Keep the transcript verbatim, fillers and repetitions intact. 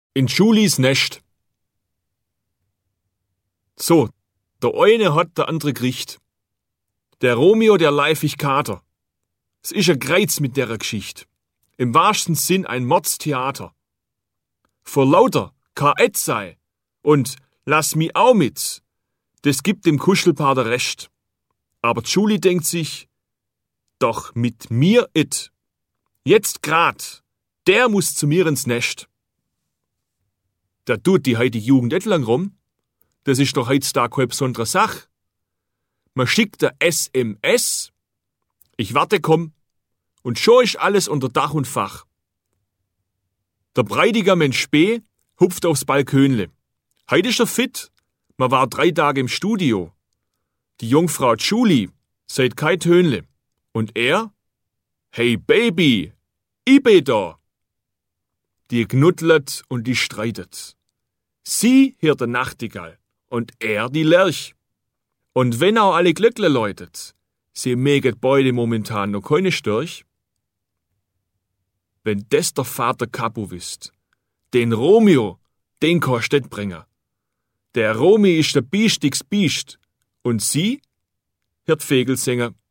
In Julis Nest. So, der eine hat, der andere kriegt. Der Romeo, der leifig Kater. Es ist ein Greiz mit der Geschichte. Im wahrsten Sinn ein Mordstheater. Vor lauter K-Et sei und lass mi auch mit, das gibt dem Kuschelpaar der Recht. Aber Julie denkt sich, doch mit mir it. Jetzt grad, der muss zu mir ins Nest. Da tut die heutige Jugend et lang rum. Das ist doch heutzutage keine besondere Sache. Man schickt der S M S, ich warte komm, und schon ist alles unter Dach und Fach. Der Bräutigam in Spee hupft aufs Balkönle. Heute ist er fit, man war drei Tage im Studio. Die Jungfrau Julie seid kein Tönle. Und er? Hey Baby, ich bin da. Die knuddelt und die streitet. Sie hört der Nachtigall und er die Lerch. Und wenn auch alle Glöckle läutet, sie mäget beide momentan noch keine Störch. Wenn des der Vater Kapu wisst, den Romeo, den kostet bringen. Der Romi ist der biestigs Biest und sie hört Vögel singen.